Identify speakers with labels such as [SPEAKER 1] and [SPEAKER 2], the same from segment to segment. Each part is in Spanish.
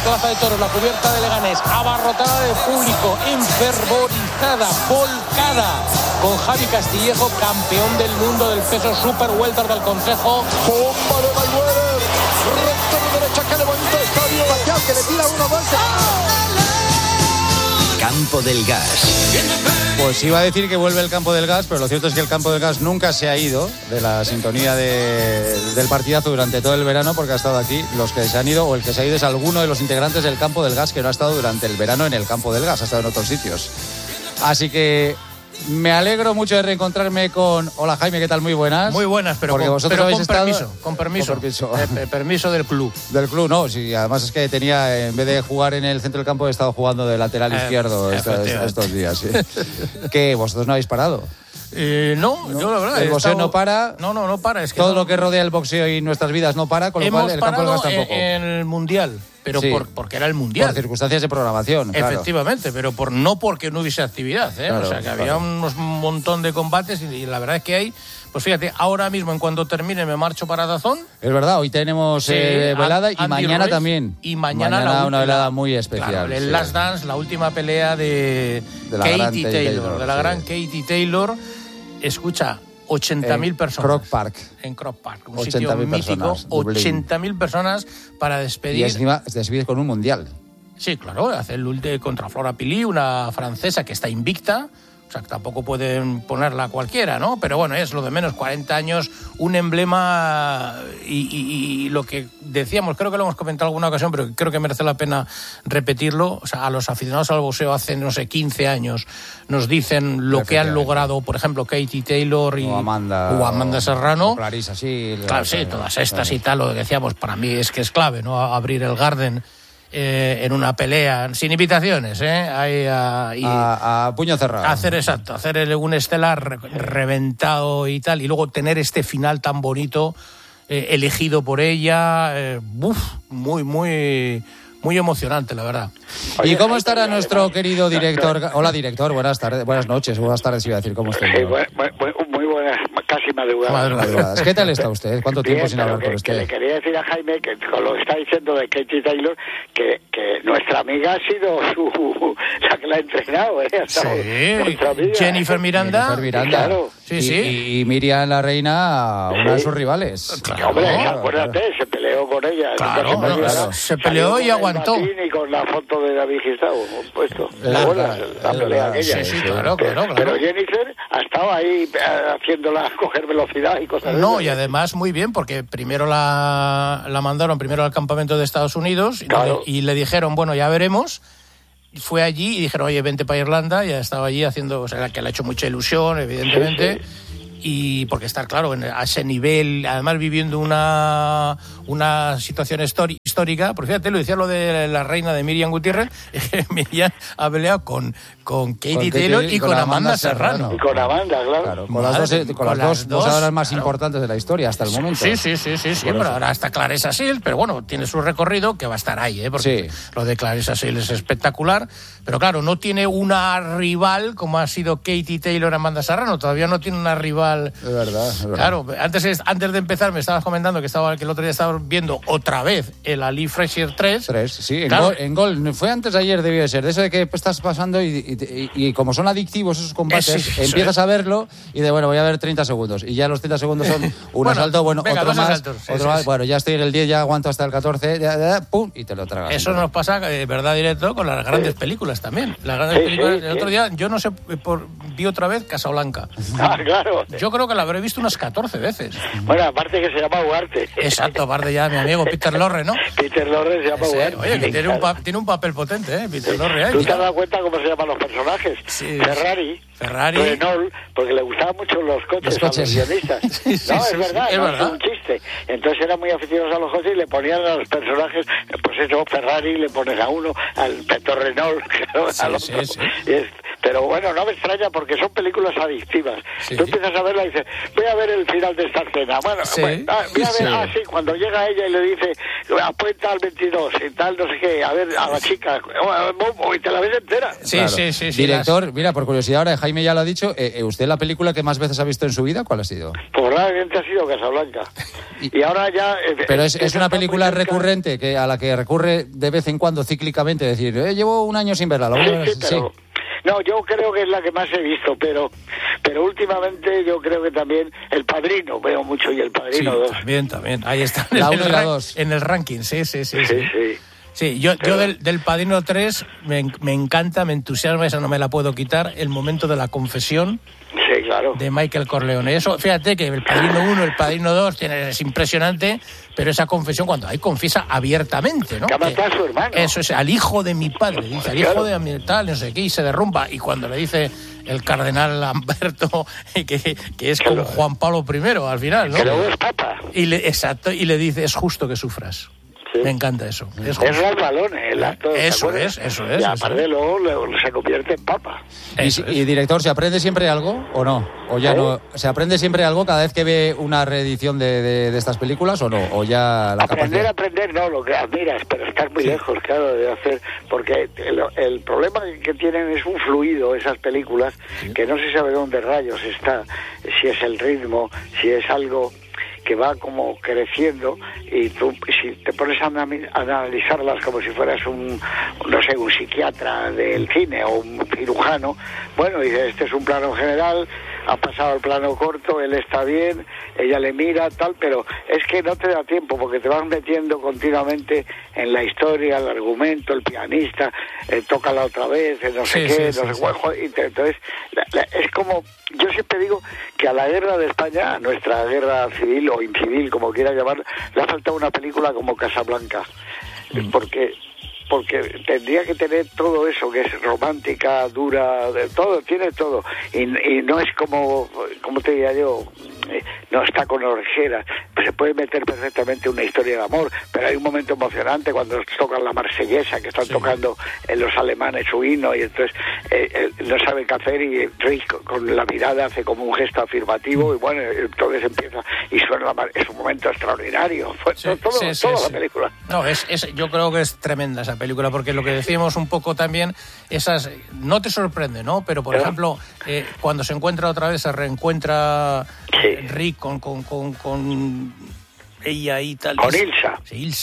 [SPEAKER 1] Plaza de Toros, la cubierta de Leganés, abarrotada de público, enfervorizada, volcada, con Javi Castillejo, campeón del mundo del peso super welter del Consejo.
[SPEAKER 2] Bomba de Mayweather, recta de derecha que levanta el estadio, Pacquiao que le tira 1-2.
[SPEAKER 3] Campo del Gas.
[SPEAKER 4] Pues iba a decir que vuelve el Campo del Gas, pero lo cierto es que el Campo del Gas nunca se ha ido de la sintonía del partidazo durante todo el verano, porque ha estado aquí. Los que se han ido, o el que se ha ido, es alguno de los integrantes del Campo del Gas que no ha estado durante el verano en el Campo del Gas, ha estado en otros sitios. Así que me alegro mucho de reencontrarme con... Hola Jaime, ¿qué tal? Muy buenas.
[SPEAKER 5] Muy buenas, pero con permiso. Permiso del club.
[SPEAKER 4] Del club, no, sí, además es que tenía, en vez de jugar en el centro del campo, he estado jugando de lateral izquierdo estos días. ¿Sí? ¿Qué? ¿Vosotros no habéis parado?
[SPEAKER 5] No, yo la verdad.
[SPEAKER 4] El boxeo no para.
[SPEAKER 5] No para. Es que
[SPEAKER 4] todo lo que rodea el boxeo y nuestras vidas no para, con lo cual el Campo del Gas tampoco.
[SPEAKER 5] En el Mundial. Pero sí, porque era el Mundial.
[SPEAKER 4] Por circunstancias de programación, claro.
[SPEAKER 5] Efectivamente, pero no porque no hubiese actividad, ¿eh? Claro, o sea, que había un montón de combates y la verdad es que hay... Pues fíjate, ahora mismo en cuanto termine me marcho para DAZN.
[SPEAKER 4] Es verdad, hoy tenemos velada y mañana
[SPEAKER 5] Royce,
[SPEAKER 4] también.
[SPEAKER 5] Y mañana
[SPEAKER 4] una velada muy especial.
[SPEAKER 5] Claro, el Last Dance, la última pelea de Katie Taylor, de la gran Katie Taylor. Escucha, 80.000 personas. En Croke Park, un sitio mítico. 80.000 personas para despedir.
[SPEAKER 4] Y encima se despide con un mundial.
[SPEAKER 5] Sí, claro, hace el ulti contra Flora Pili, una francesa que está invicta. O sea, que tampoco pueden ponerla cualquiera, ¿no? Pero bueno, es lo de menos, 40 años, un emblema y lo que decíamos, creo que lo hemos comentado en alguna ocasión, pero creo que merece la pena repetirlo. O sea, a los aficionados al boxeo hace, 15 años nos dicen lo que han logrado, por ejemplo, Katie Taylor o Amanda Serrano.
[SPEAKER 4] O Clarissa Shields.
[SPEAKER 5] Claro, sí, todas estas y tal, lo que decíamos, para mí es que es clave, ¿no? Abrir el Garden en una pelea, sin invitaciones,
[SPEAKER 4] a puño cerrado.
[SPEAKER 5] Hacer un estelar reventado y tal, y luego tener este final tan bonito, elegido por ella, muy emocionante, la verdad.
[SPEAKER 4] ¿Y cómo estará nuestro querido director? Hola, director, buenas noches, iba a decir, ¿cómo está?
[SPEAKER 6] Sí, muy buenas, casi madrugadas.
[SPEAKER 4] ¿Qué tal está usted? ¿Cuánto tiempo sin hablar con usted?
[SPEAKER 6] Que le quería decir a Jaime, que con lo que está diciendo de Katie Taylor, que nuestra amiga ha sido la que la ha entrenado,
[SPEAKER 5] Sí, Jennifer Miranda.
[SPEAKER 4] Claro.
[SPEAKER 5] Sí.
[SPEAKER 4] Y Miriam la Reina, una de sus rivales.
[SPEAKER 6] Claro, hombre, acuérdate, se peleó con ella.
[SPEAKER 5] Claro. Se peleó y aguantó.
[SPEAKER 6] Y con la foto de David Gustavo puesto. La pelea aquella.
[SPEAKER 5] Sí, claro.
[SPEAKER 6] Pero Jennifer ha estado ahí haciéndola coger velocidad y cosas así.
[SPEAKER 5] No, y además muy bien, porque primero la mandaron al campamento de Estados Unidos y le dijeron, bueno, ya veremos. Fue allí y dijeron, oye, vente para Irlanda. Ya estaba allí haciendo, o sea, que le ha hecho mucha ilusión, evidentemente. Sí. Y porque estar, claro, a ese nivel, además viviendo una situación histórica, porque fíjate, lo decía lo de la reina de Miriam Gutiérrez, Miriam ha peleado con Katie Taylor y con Amanda Serrano.
[SPEAKER 6] Y con Amanda, claro.
[SPEAKER 4] Con las dos boxeadoras más importantes de la historia hasta el momento.
[SPEAKER 5] Sí, pero ahora está Clarissa Shields, pero bueno, tiene su recorrido que va a estar ahí, porque lo de Clarissa Shields es espectacular, pero claro, no tiene una rival como ha sido Katie Taylor, Amanda Serrano, todavía no tiene una rival.
[SPEAKER 4] Es verdad.
[SPEAKER 5] Claro, antes de empezar me estabas comentando que el otro día estaba viendo otra vez el Ali Frazier 3.
[SPEAKER 4] Sí,
[SPEAKER 5] claro.
[SPEAKER 4] en gol. Fue antes de ayer, debió de ser. De eso de que estás pasando y como son adictivos esos combates, empiezas a verlo y de, bueno, voy a ver 30 segundos. Y ya los 30 segundos son un asalto, venga, otro más. Más. Bueno, ya estoy en el 10, ya aguanto hasta el 14, pum, y te lo tragas.
[SPEAKER 5] Eso nos pasa, verdad directo, con las grandes películas también. Las grandes películas. El otro día, yo no sé, vi otra vez Casablanca.
[SPEAKER 6] Claro.
[SPEAKER 5] Yo creo que la habré visto unas 14 veces.
[SPEAKER 6] Bueno, aparte que se llama Ugarte.
[SPEAKER 5] Exacto, aparte ya mi amigo Peter Lorre, ¿no?
[SPEAKER 6] Peter Lorre se llama Ugarte.
[SPEAKER 5] Oye, que tiene un papel potente, Peter Lorre.
[SPEAKER 6] ¿Tú te has dado cuenta cómo se llaman los personajes?
[SPEAKER 5] Sí.
[SPEAKER 6] Ferrari, Renault, porque le gustaban mucho los coches. A los guionistas. Es verdad, es un chiste. Entonces eran muy aficionados a los coches y le ponían a los personajes, pues eso, Ferrari, le pones a uno, al Peter Renault, al otro. Pero bueno, no me extraña porque son películas adictivas. Tú empiezas a verla y dices, voy a ver el final de esta escena. Bueno, voy a ver, cuando llega ella y le dice, apuesta al 22 y tal, no sé qué, a ver, a la chica, y te la ves entera.
[SPEAKER 4] Sí. Director, mira, por curiosidad, ahora Jaime ya lo ha dicho, ¿usted la película que más veces ha visto en su vida, cuál ha sido?
[SPEAKER 6] Probablemente ha sido Casablanca. Y ahora ya...
[SPEAKER 4] Pero es una película recurrente a la que recurre de vez en cuando cíclicamente, decir, llevo un año sin verla.
[SPEAKER 6] Pero... No, yo creo que es la que más he visto, pero últimamente yo creo que también El Padrino, veo mucho, y El Padrino 2.
[SPEAKER 5] También. Ahí está.
[SPEAKER 4] La 1 y la 2.
[SPEAKER 5] En el ranking, sí. Sí, yo del Padrino 3 me encanta, me entusiasma, esa no me la puedo quitar, el momento de la confesión.
[SPEAKER 6] Sí, claro.
[SPEAKER 5] De Michael Corleone. Eso, fíjate que el Padrino 1, el Padrino 2 es impresionante, pero esa confesión cuando hay confiesa abiertamente, ¿no?
[SPEAKER 6] Que ha matado a su hermano.
[SPEAKER 5] Eso es, al hijo de mi padre, dice, al hijo de mi tal, no sé qué, y se derrumba. Y cuando le dice el cardenal Lamberto que es como Juan Pablo I al final, ¿no?
[SPEAKER 6] Que luego es papa.
[SPEAKER 5] Exacto, y le dice, es justo que sufras. Sí. Me encanta eso.
[SPEAKER 6] Es Ralph Balone, el actor.
[SPEAKER 5] Eso es.
[SPEAKER 6] Y aparte luego se convierte en papa.
[SPEAKER 4] Y director, ¿se aprende siempre algo o no? ¿O ya no? ¿Se aprende siempre algo cada vez que ve una reedición de estas películas o no? ¿O ya la
[SPEAKER 6] Aprender no, lo que admiras, pero estás muy lejos, claro, de hacer... Porque el problema que tienen es un fluido, esas películas, que no se sabe dónde rayos está, si es el ritmo, si es algo... que va como creciendo, y tú, si te pones a analizarlas como si fueras un psiquiatra del cine o un cirujano, bueno, dices, este es un plano general, ha pasado al plano corto, él está bien, ella le mira, tal, pero es que no te da tiempo porque te vas metiendo continuamente en la historia, el argumento, el pianista, tócala otra vez, no sé qué, entonces es como, yo siempre digo que a la guerra de España, a nuestra guerra civil o incivil, como quiera llamarla, le ha faltado una película como Casablanca, porque tendría que tener todo eso, que es romántica, dura, todo, tiene todo, y no es como te diría yo, no está con orejeras, pues se puede meter perfectamente una historia de amor, pero hay un momento emocionante cuando tocan la marsellesa, que están tocando los alemanes su himno, y entonces no saben qué hacer, y Rick con la mirada hace como un gesto afirmativo, y bueno, entonces empieza, y suena es un momento extraordinario, toda la película.
[SPEAKER 5] No, yo creo que es tremenda esa película, porque lo que decíamos un poco también, no te sorprende, ¿no? Pero, por ejemplo, cuando se encuentra otra vez, se reencuentra Rick con ella y tal.
[SPEAKER 6] Con Ilsa.
[SPEAKER 5] Sí,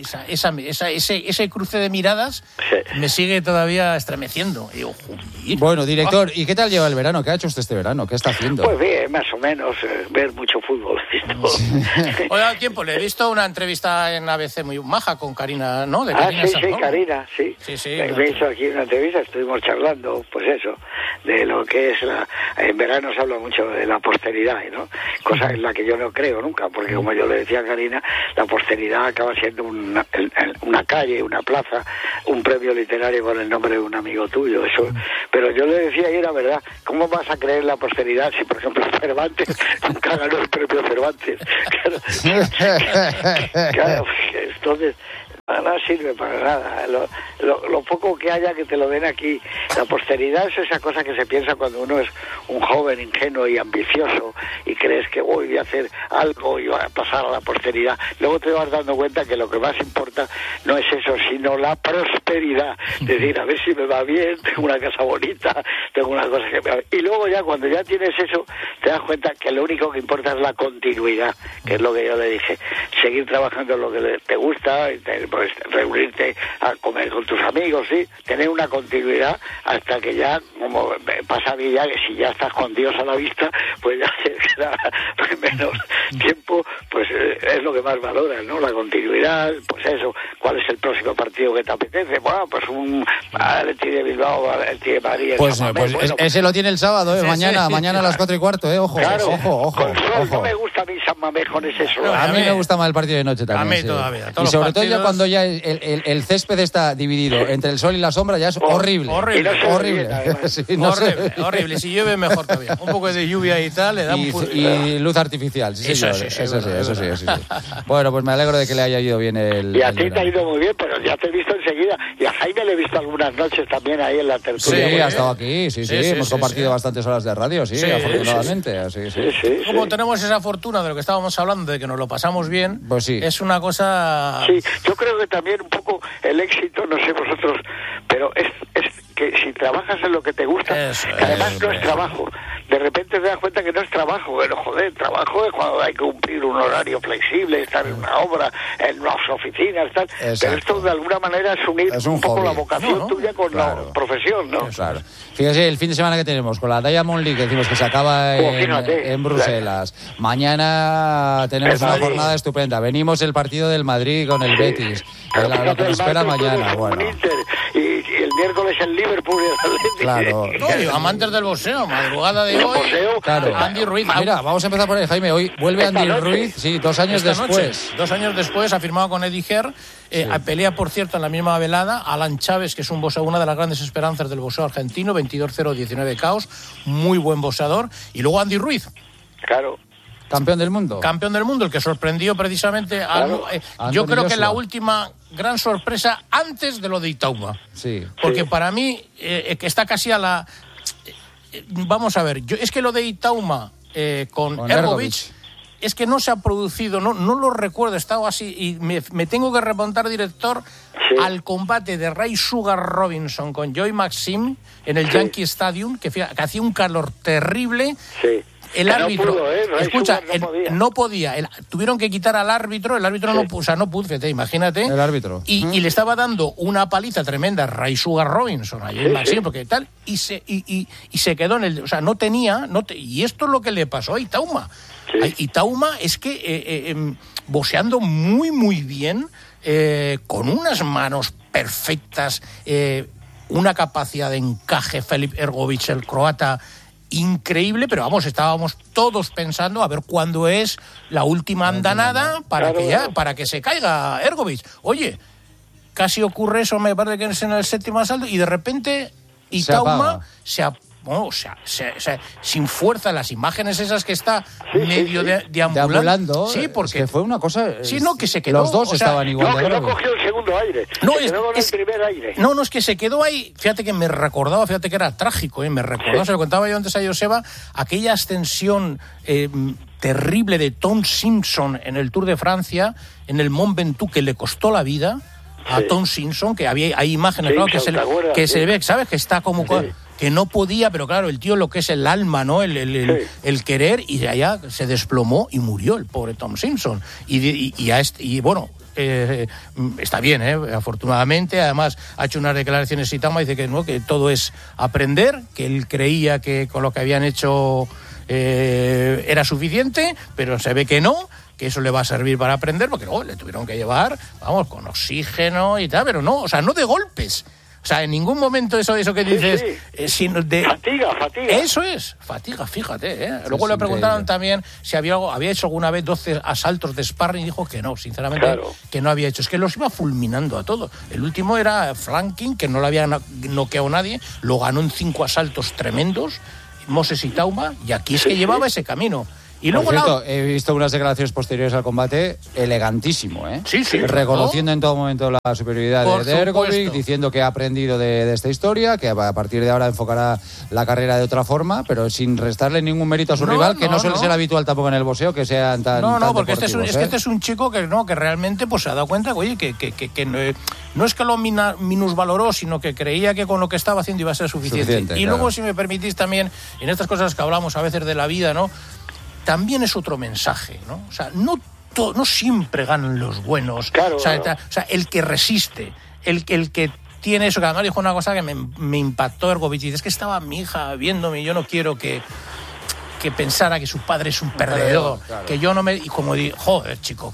[SPEAKER 5] ese cruce de miradas me sigue todavía estremeciendo. Y digo,
[SPEAKER 4] bueno, director, ¿y qué tal lleva el verano? ¿Qué ha hecho usted este verano? ¿Qué está haciendo?
[SPEAKER 6] Pues bien, más o menos, ver mucho fútbol.
[SPEAKER 5] Hoy ha tiempo, le he visto una entrevista en ABC muy maja con Karina, ¿no? De Karina
[SPEAKER 6] Karina, sí. Me hizo aquí una entrevista, estuvimos charlando, pues eso, de lo que es en verano se habla mucho de la posteridad, ¿no? Cosa en la que yo no creo nunca, porque como yo le decía a Karina, la posteridad acaba siendo una calle, una plaza, un premio literario con el nombre de un amigo tuyo, eso. Pero yo le decía, y era verdad, ¿cómo vas a creer la posteridad si, por ejemplo, Cervantes nunca ganó el premio Cervantes? Claro, entonces no sirve para nada. Lo poco que haya que te lo den aquí. La posteridad es esa cosa que se piensa cuando uno es un joven ingenuo y ambicioso y crees que voy a hacer algo y va a pasar a la posteridad. Luego te vas dando cuenta que lo que más importa no es eso, sino la prosperidad. Es decir, a ver si me va bien, tengo una casa bonita, tengo una cosa que me va bien. Y luego ya cuando ya tienes eso, te das cuenta que lo único que importa es la continuidad, que es lo que yo le dije. Seguir trabajando en lo que te gusta, pues reunirte a comer con tus amigos, sí, tener una continuidad hasta que ya, como pasa bien, ya que si ya estás con Dios a la vista, pues ya se queda menos tiempo, pues es lo que más valoras, ¿no? La continuidad, pues eso, ¿cuál es el próximo partido que te apetece? Bueno, pues un Atleti de Bilbao, Atleti de Madrid.
[SPEAKER 4] Pues ese lo tiene el sábado, mañana a las 4:15, ojo,
[SPEAKER 6] claro,
[SPEAKER 4] ojo.
[SPEAKER 6] No me gusta a mí San Mamés con ese sol.
[SPEAKER 4] A mí me gusta más el partido de noche también.
[SPEAKER 5] A mí todavía.
[SPEAKER 4] Y sobre todo ya cuando ya el césped está dividido entre el sol y la sombra, ya es horrible.
[SPEAKER 5] Horrible. Si llueve, mejor todavía. Un poco de lluvia y tal, le da
[SPEAKER 4] y luz artificial. Sí, eso sí. Bueno, pues me alegro de que le haya ido bien el.
[SPEAKER 6] Y a ti te ha ido muy bien, pero ya te he visto enseguida. Y a Jaime le he visto algunas noches también ahí en la tertulia.
[SPEAKER 4] Sí, ha estado aquí, sí, hemos compartido bastantes horas de radio, afortunadamente.
[SPEAKER 5] Sí. Como tenemos esa fortuna de lo que estábamos hablando, de que nos lo pasamos bien,
[SPEAKER 4] pues sí.
[SPEAKER 5] Es una cosa...
[SPEAKER 6] Sí, yo creo que también un poco el éxito, no sé vosotros, pero es que si trabajas en lo que te gusta, que además no es trabajo, de repente te das cuenta que no es trabajo, pero joder, trabajo es cuando hay que cumplir un horario flexible, estar en una obra, en unas oficinas, tal. Exacto. Pero esto de alguna manera es unir un poco hobby. La vocación tuya con la profesión, ¿no?
[SPEAKER 4] Claro. Fíjese, el fin de semana que tenemos con la Diamond League, que decimos que se acaba en Bruselas. Mañana tenemos una jornada estupenda. Venimos el partido del Madrid con el Betis. Lo que nos espera mañana, bueno.
[SPEAKER 6] Y el miércoles el Liverpool y el Atlético.
[SPEAKER 4] Claro.
[SPEAKER 5] No, amantes del boxeo, madrugada de hoy.
[SPEAKER 4] Claro.
[SPEAKER 5] Andy Ruiz.
[SPEAKER 4] Mira, vamos a empezar por ahí, Jaime. Hoy vuelve Andy Ruiz, sí, 2 años después.
[SPEAKER 5] 2 años después ha firmado con Eddie Hearn. Pelea, por cierto, en la misma velada Alan Chávez, que es un boxeador, una de las grandes esperanzas del boxeo argentino, 22-0, 19 KOs, muy buen boxeador. Y luego Andy Ruiz.
[SPEAKER 6] Claro.
[SPEAKER 4] Campeón del mundo.
[SPEAKER 5] Campeón del mundo, el que sorprendió precisamente yo creo que la última gran sorpresa antes de lo de Itaúma.
[SPEAKER 4] Sí.
[SPEAKER 5] Porque para mí, que está casi a la... vamos a ver, es que lo de Itaúma con Ergovic es que no se ha producido, no lo recuerdo, he estado así y me tengo que remontar, director, al combate de Ray Sugar Robinson con Joy Maxim en el Yankee Stadium, que hacía un calor terrible.
[SPEAKER 6] Sí.
[SPEAKER 5] El árbitro, escucha, no podía. Tuvieron que quitar al árbitro, el árbitro no pudo, imagínate.
[SPEAKER 4] El árbitro.
[SPEAKER 5] Y le estaba dando una paliza tremenda a Ray Sugar Robinson, a Joy Maxim, porque tal, y se quedó en el... O sea, no tenía... y esto es lo que le pasó a Itaúma. Sí. Itaúma es que boxeando muy, muy bien, con unas manos perfectas, una capacidad de encaje, Filip Ergovic, el croata, increíble, pero vamos, estábamos todos pensando a ver cuándo es la última andanada para que se caiga Ergovic. Oye, casi ocurre eso, me parece que es en el 7º asalto, y de repente Itaúma sin fuerza, las imágenes esas que está medio deambulando.
[SPEAKER 4] Sí, porque es que fue una cosa.
[SPEAKER 5] Sí, no, que se quedó.
[SPEAKER 4] Los dos estaban igual.
[SPEAKER 6] No, que no cogió el segundo aire. No, se quedó en el primer aire.
[SPEAKER 5] No, es que se quedó ahí. Fíjate que me recordaba, que era trágico, me recordaba, se lo contaba yo antes a Joseba, aquella ascensión terrible de Tom Simpson en el Tour de Francia, en el Mont Ventoux, que le costó la vida a Tom Simpson, que hay imágenes, claro, que se ve, ¿sabes? Que está como... que no podía, pero claro, el tío lo que es el alma, ¿no? El querer, y de allá se desplomó y murió el pobre Tom Simpson. Y bueno, está bien, afortunadamente. Además, ha hecho unas declaraciones Itaúma, dice que no, que todo es aprender, que él creía que con lo que habían hecho era suficiente, pero se ve que no, que eso le va a servir para aprender, porque luego le tuvieron que llevar, vamos, con oxígeno y tal, pero no, o sea, no de golpes. O sea, en ningún momento eso que dices... sino de...
[SPEAKER 6] Fatiga.
[SPEAKER 5] Eso es, fatiga, fíjate. Luego le preguntaron también si había hecho alguna vez 12 asaltos de sparring y dijo que no, sinceramente, que no había hecho. Es que los iba fulminando a todos. El último era Franklin, que no le había noqueado nadie, lo ganó en 5 asaltos tremendos, Moses Itaúma, y aquí es que llevaba ese camino. Y luego
[SPEAKER 4] por cierto, he visto unas declaraciones posteriores al combate elegantísimo,
[SPEAKER 5] Sí.
[SPEAKER 4] Reconociendo en todo momento la superioridad de Ergovic, diciendo que ha aprendido de esta historia, que a partir de ahora enfocará la carrera de otra forma, pero sin restarle ningún mérito a su rival, que no suele ser habitual tampoco en el boxeo, que sean tan
[SPEAKER 5] porque este es un chico que realmente pues se ha dado cuenta, oye, que no es que lo minusvaloró, sino que creía que con lo que estaba haciendo iba a ser suficiente. Y luego, si me permitís también, en estas cosas que hablamos a veces de la vida, ¿no? También es otro mensaje, ¿no? O sea, no siempre ganan los buenos.
[SPEAKER 6] Claro,
[SPEAKER 5] o sea, el que resiste, el que tiene eso, que además dijo una cosa que me impactó Ergovic, y dice, es que estaba mi hija viéndome y yo no quiero que pensara que su padre es un perdedor, claro. Que yo no me... Y como digo, joder, chico,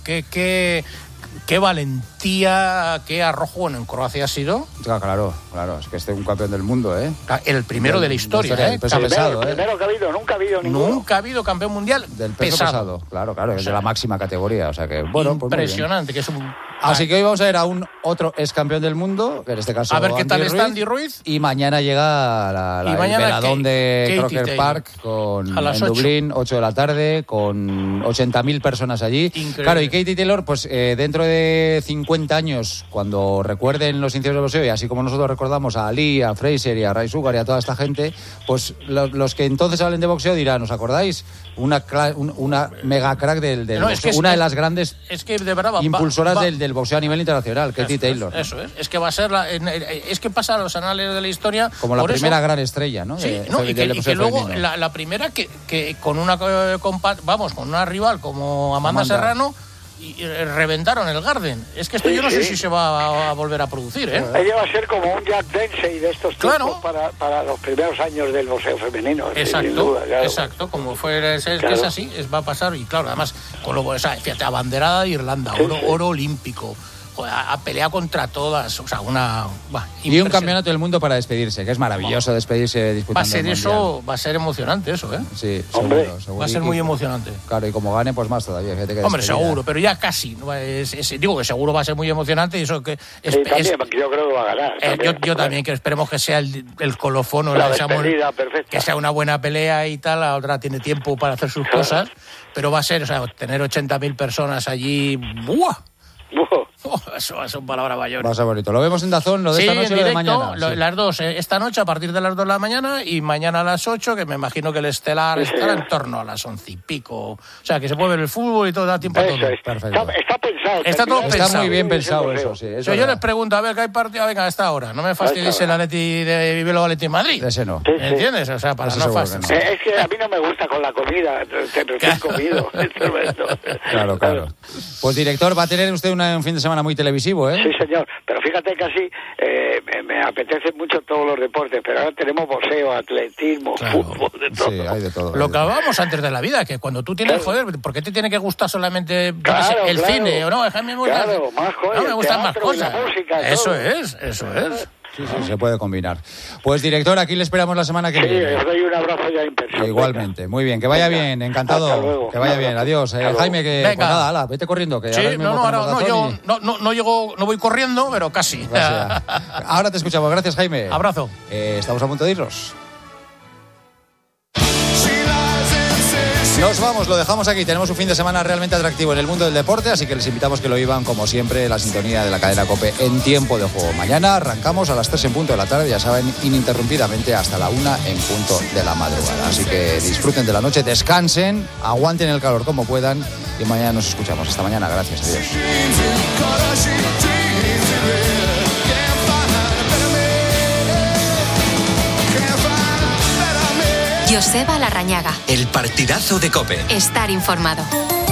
[SPEAKER 5] qué valentía, qué arrojo. Bueno, en Croacia ha sido...
[SPEAKER 4] Claro, es que un campeón del mundo,
[SPEAKER 5] El primero de la historia,
[SPEAKER 4] El peso pesado,
[SPEAKER 6] El primero que ha habido, nunca ha habido ninguno.
[SPEAKER 5] Nunca ha habido campeón mundial
[SPEAKER 4] del peso pesado. Claro, es de la máxima categoría, o sea que, bueno,
[SPEAKER 5] impresionante, pues que es un
[SPEAKER 4] Así que hoy vamos a ver a otro ex campeón del mundo, que en este caso
[SPEAKER 5] a ver qué tal
[SPEAKER 4] Andy
[SPEAKER 5] está Andy Ruiz.
[SPEAKER 4] Y mañana llega el veladón de Croker
[SPEAKER 5] Taylor.
[SPEAKER 4] Park en Dublín, 8 de la tarde, con 80.000 personas allí.
[SPEAKER 5] Increíble.
[SPEAKER 4] Claro, y Katie Taylor, pues dentro de 50 años, cuando recuerden los inicios del boxeo, y así como nosotros recordamos a Ali, a Fraser y a Ray Sugar y a toda esta gente, pues los que entonces hablen de boxeo dirán, ¿os acordáis? Una mega crack del boxeo, una de las grandes
[SPEAKER 5] de verdad,
[SPEAKER 4] impulsoras del boxeo a nivel internacional, Katie Taylor.
[SPEAKER 5] Eso es que va a ser es que pasa a los anales de la historia
[SPEAKER 4] como la primera gran estrella, ¿no?
[SPEAKER 5] Sí, y que luego la primera que con una con una rival como Amanda Serrano y reventaron el Garden. Es que esto yo no sé si se va a volver a producir, ¿eh?
[SPEAKER 6] Ella va a ser como un Jack Dempsey de estos tiempos para los primeros años del boxeo femenino.
[SPEAKER 5] Exacto,
[SPEAKER 6] sin duda, claro.
[SPEAKER 5] Exacto, como fue, es que es así, va a pasar, y claro, además, fíjate, abanderada de Irlanda, oro olímpico. Ha peleado contra todas, o sea,
[SPEAKER 4] y un campeonato del mundo para despedirse, que es maravilloso despedirse disputando
[SPEAKER 5] va a ser emocionante eso, ¿eh?
[SPEAKER 4] Sí, seguro.
[SPEAKER 5] Va a ser muy emocionante.
[SPEAKER 4] Claro, y como gane, pues más todavía.
[SPEAKER 5] Hombre, seguro, pero ya casi. Digo que seguro va a ser muy emocionante y eso que...
[SPEAKER 6] yo creo que va a ganar.
[SPEAKER 5] Yo también, que esperemos que sea el colofón, que sea una buena pelea y tal, la otra tiene tiempo para hacer sus cosas, pero va a ser, tener 80.000 personas allí, ¡buah! Eso va a ser un palabra mayor.
[SPEAKER 4] Va a ser bonito. ¿Lo vemos en DAZN, lo de esta noche o lo de mañana?
[SPEAKER 5] Las dos, esta noche a partir de las 2 de la mañana y mañana a las 8, que me imagino que el estelar estará en torno a las 11 y pico. O sea, que se puede ver el fútbol y todo, da tiempo a todo.
[SPEAKER 4] Perfecto.
[SPEAKER 6] Está pensado.
[SPEAKER 5] Está todo pensado.
[SPEAKER 4] Está muy bien pensado eso, sí.
[SPEAKER 5] Yo les pregunto, a ver, ¿qué hay partido? Venga, a esta hora. No me fastidies el Atleti de Vivelo Valentín Madrid.
[SPEAKER 4] Ese no.
[SPEAKER 5] ¿Me entiendes? O sea, para no fastidiar.
[SPEAKER 6] Es que a mí no me gusta con la comida. Recién comido.
[SPEAKER 4] Claro. Pues, director, va a tener usted un fin de semana muy televisivo, ¿eh?
[SPEAKER 6] Sí, señor. Pero fíjate que así me apetece mucho todos los deportes, pero ahora tenemos boxeo, atletismo, fútbol, de todo.
[SPEAKER 4] Sí, hay de todo.
[SPEAKER 5] Lo que hablábamos antes de la vida, que cuando tú tienes, ¿por qué te tiene que gustar solamente el cine? ¿O no? Déjame
[SPEAKER 6] más cosas.
[SPEAKER 5] No, me gustan más cosas.
[SPEAKER 6] Música,
[SPEAKER 5] eso es.
[SPEAKER 4] Sí, se puede combinar. Pues, director, aquí le esperamos la semana que viene.
[SPEAKER 6] Sí, os doy un abrazo ya impresionante.
[SPEAKER 4] Igualmente, muy bien, que vaya bien, encantado.
[SPEAKER 6] Hasta luego.
[SPEAKER 4] Que vaya bien, adiós. Jaime, que pues nada, ala, vete corriendo. Que
[SPEAKER 5] sí, no voy corriendo, pero casi.
[SPEAKER 4] Ahora te escuchamos, gracias, Jaime.
[SPEAKER 5] Abrazo.
[SPEAKER 4] Estamos a punto de irnos. Nos vamos, lo dejamos aquí. Tenemos un fin de semana realmente atractivo en el mundo del deporte, así que les invitamos que lo vivan, como siempre, la sintonía de la cadena COPE en tiempo de juego. Mañana arrancamos a las 3 en punto de la tarde, ya saben, ininterrumpidamente hasta la 1 en punto de la madrugada. Así que disfruten de la noche, descansen, aguanten el calor como puedan y mañana nos escuchamos. Hasta mañana, gracias, adiós.
[SPEAKER 3] Joseba Larrañaga.
[SPEAKER 7] El partidazo de COPE.
[SPEAKER 3] Estar informado.